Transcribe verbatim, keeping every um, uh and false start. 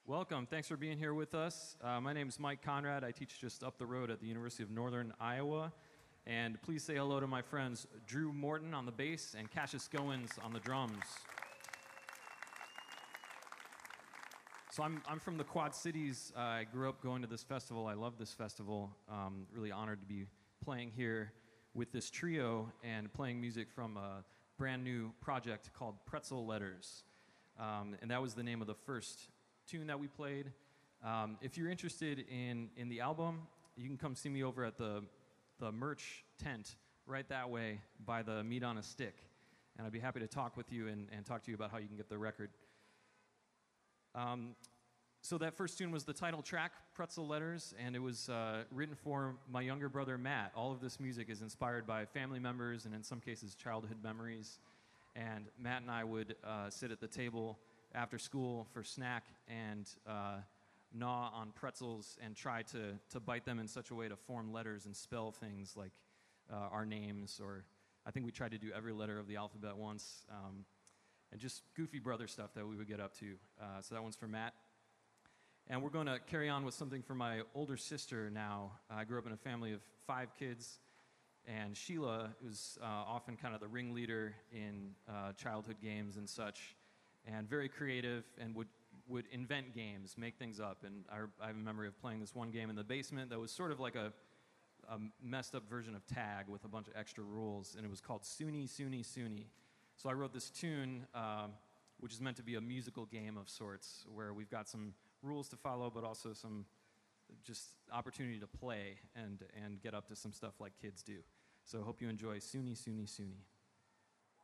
Welcome. Thanks for being here with us. Uh, my name is Mike Conrad. I teach just up the road at the University of Northern Iowa. And please say hello to my friends Drew Morton on the bass and Cassius Goins on the drums. So I'm, I'm from the Quad Cities. Uh, I grew up going to this festival. I love this festival. Um, really honored to be playing here with this trio and playing music from a brand new project called Pretzel Letters. Um, and that was the name of the first tune that we played. Um, if you're interested in, in the album, you can come see me over at the, the merch tent right that way by the Meat on a Stick. And I'd be happy to talk with you and, and talk to you about how you can get the record. Um, so that first tune was the title track, Pretzel Letters, and it was uh, written for my younger brother, Matt. All of this music is inspired by family members and in some cases childhood memories. And Matt and I would uh, sit at the table after school for snack and uh, gnaw on pretzels and try to, to bite them in such a way to form letters and spell things like uh, our names, or I think we tried to do every letter of the alphabet once. Um, and just goofy brother stuff that we would get up to. Uh, so that one's for Matt. And we're going to carry on with something for my older sister now. I grew up in a family of five kids, and Sheila was uh, often kind of the ringleader in uh, childhood games and such, and very creative and would, would invent games, make things up. And I, I have a memory of playing this one game in the basement that was sort of like a, a messed up version of tag with a bunch of extra rules, and it was called Suni, Suni, Suni. So I wrote this tune, um, which is meant to be a musical game of sorts, where we've got some rules to follow, but also some just opportunity to play and, and get up to some stuff like kids do. So I hope you enjoy Suni, Suni, Suni.